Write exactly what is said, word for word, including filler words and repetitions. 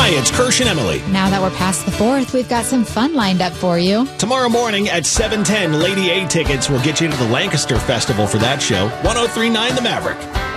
Hi, it's Kirsch and Emily. Now that we're past the fourth, we've got some fun lined up for you. Tomorrow morning at seven ten, Lady A tickets will get you to the Lancaster Festival for that show. ten thirty-nine The Maverick.